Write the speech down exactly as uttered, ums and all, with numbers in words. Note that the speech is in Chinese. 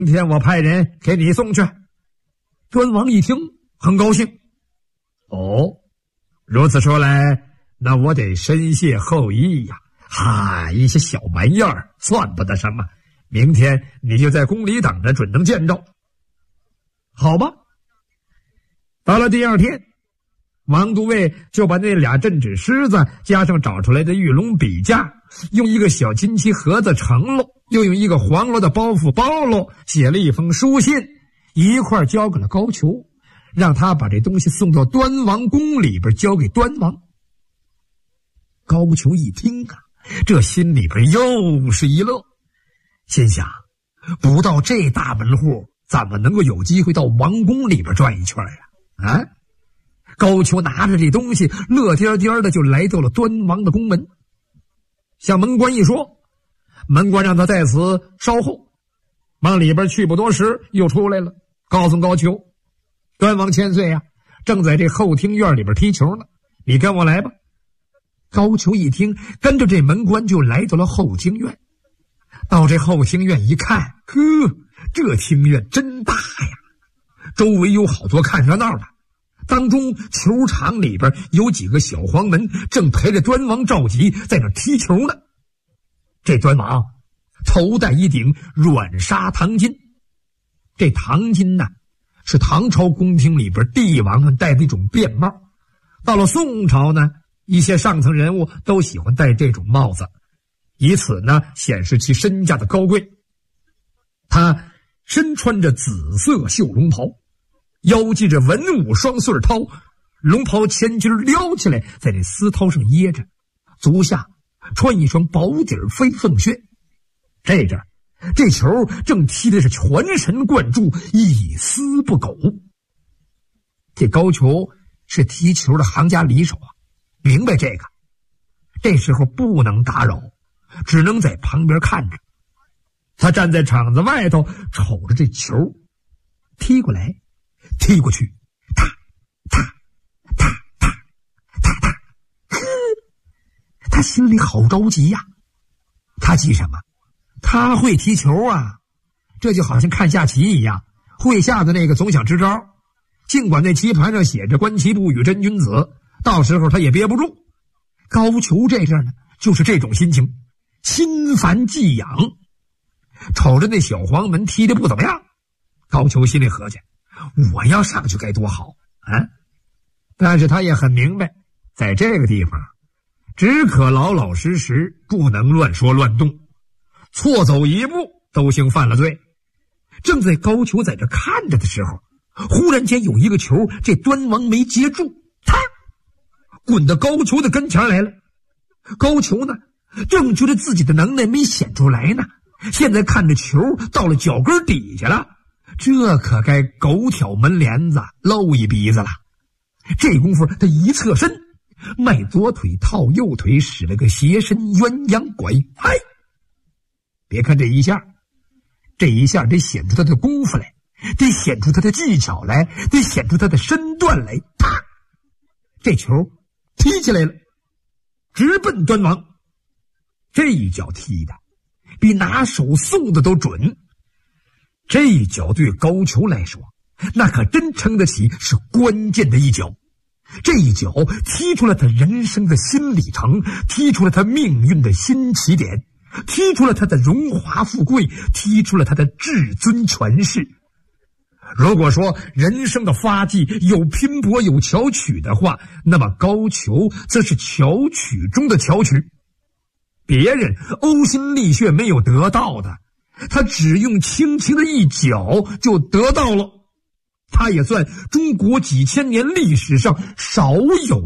明天我派人给你送去。端王一听很高兴，哦，如此说来，那我得深谢厚意呀。哈，一些小玩意儿算不得什么，明天你就在宫里等着，准能见着。好吧。到了第二天，王都尉就把那俩镇纸狮子加上找出来的玉龙笔架，用一个小金漆盒子盛了，又用一个黄罗的包袱包了，写了一封书信，一块交给了高俅，让他把这东西送到端王宫里边交给端王。高俅一听啊，这心里边又是一乐，心想不到这大门户怎么能够有机会到王宫里边转一圈啊？啊！高俅拿着这东西乐颠颠的就来到了端王的宫门，向门官一说，门官让他在此稍后，往里边去不多时又出来了，告诉高俅，端王千岁啊，正在这后厅院里边踢球呢，你跟我来吧。高俅一听，跟着这门官就来到了后厅院。到这后厅院一看，呵，这厅院真大呀，周围有好多看热闹的，当中球场里边有几个小黄门正陪着端王召集在那踢球呢。这端王头戴一顶软纱唐巾，这唐巾呢是唐朝宫廷里边帝王们戴的一种便帽，到了宋朝呢，一些上层人物都喜欢戴这种帽子，以此呢显示其身价的高贵。他身穿着紫色绣龙袍，腰系着文武双穗绦，龙袍前襟撩起来，在这丝绦上掖着，足下穿一双薄底飞凤靴。这阵这球正踢的是全神贯注，一丝不苟。这高俅是踢球的行家里手啊，明白这个，这时候不能打扰，只能在旁边看着。他站在场子外头，瞅着这球踢过来踢过去，踏踏踏踏踏踏，呵，他心里好着急呀。他急什么？他会踢球啊，这就好像看下棋一样，会下的那个总想支招，尽管那棋盘上写着观棋不语真君子，到时候他也憋不住。高俅这阵呢就是这种心情，心烦悸痒，瞅着那小黄门踢得不怎么样，高俅心里合计，我要上去该多好啊！但是他也很明白，在这个地方只可老老实实，不能乱说乱动，错走一步都兴犯了罪。正在高俅在这看着的时候，忽然间有一个球，这端王没接住，他滚到高俅的跟前来了。高俅呢正觉得自己的能耐没显出来呢，现在看着球到了脚跟底下了，这可该狗挑门帘子露一鼻子了。这功夫他一侧身，迈左腿套右腿，使了个斜身鸳鸯拐，嗨！别看这一下，这一下得显出他的功夫来，得显出他的技巧来，得显出他的身段来。啪！这球踢起来了，直奔端王。这一脚踢的比拿手送的都准，这一脚对高俅来说那可真称得起是关键的一脚。这一脚踢出了他人生的新里程，踢出了他命运的新起点，踢出了他的荣华富贵，踢出了他的至尊权势。如果说人生的发迹有拼搏有巧取的话，那么高俅则是巧取中的巧取。别人呕心沥血没有得到的，他只用轻轻的一脚就得到了。他也算中国几千年历史上少有